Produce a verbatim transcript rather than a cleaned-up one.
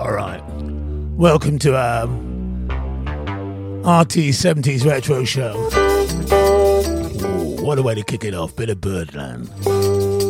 Alright. Welcome to our R T seventies Retro Show. Ooh, what a way to kick it off. Bit of Birdland.